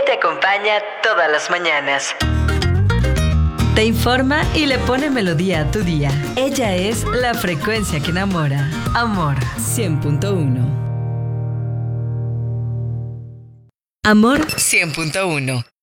te acompaña todas las mañanas. Te informa y le pone melodía a tu día. Ella es la frecuencia que enamora. Amor 100.1. Amor 100.1.